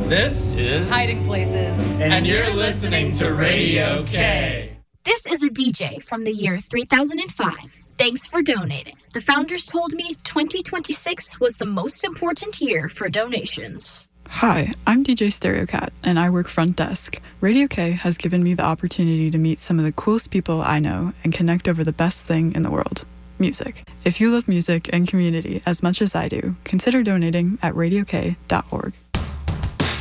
This is Hiding Places. And you're listening to Radio K. This is a DJ from the year 3005. Thanks for donating. The founders told me 2026 was the most important year for donations. Hi, I'm DJ StereoCat, and I work front desk. Radio K has given me the opportunity to meet some of the coolest people I know and connect over the best thing in the world, music. If you love music and community as much as I do, consider donating at radiok.org.